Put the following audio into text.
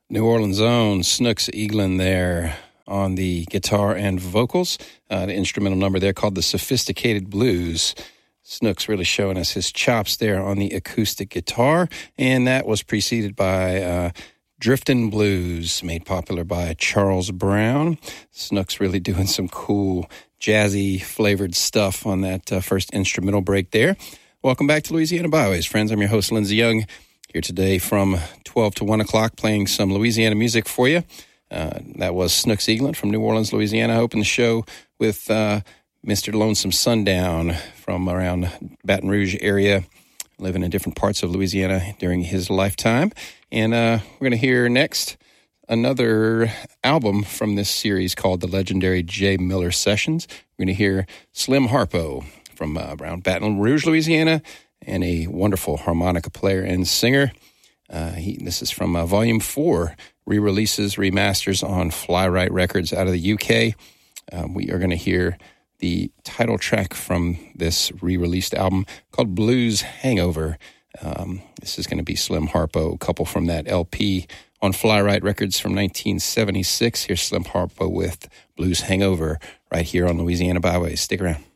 New Orleans' own Snooks Eaglin there on the guitar and vocals. The instrumental number there called The Sophisticated Blues. Snooks really showing us his chops there on the acoustic guitar. And that was preceded by Driftin' Blues, made popular by Charles Brown. Snooks really doing some cool, jazzy flavored stuff on that first instrumental break there. Welcome back to Louisiana Byways, friends. I'm your host, Lindsey Young, here today from 12 to 1 o'clock playing some Louisiana music for you. That was Snooks Eaglin from New Orleans, Louisiana, opened the show with Mr. Lonesome Sundown from around Baton Rouge area, living in different parts of Louisiana during his lifetime. And we're going to hear next another album from this series called the legendary J. Miller Sessions. We're going to hear Slim Harpo from around Baton Rouge, Louisiana, and a wonderful harmonica player and singer. This is from Volume 4, re-releases, remasters on Fly-Right Records out of the UK. We are going to hear the title track from this re-released album called Blues Hangover. This is going to be Slim Harpo, a couple from that LP on Fly-Right Records from 1976. Here's Slim Harpo with Blues Hangover right here on Louisiana Byways. Stick around.